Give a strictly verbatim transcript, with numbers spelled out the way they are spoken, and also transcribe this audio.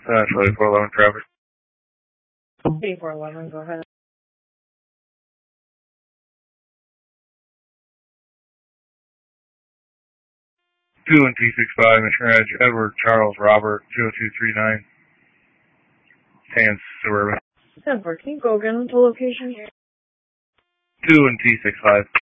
Uh, Charlie four eleven traffic. Charlie four eleven, go ahead. two one T six five, Mission Edge, Edward Charles Robert, two oh two three nine. Tan Suburban. ten four, can you go again to location? two one T six five.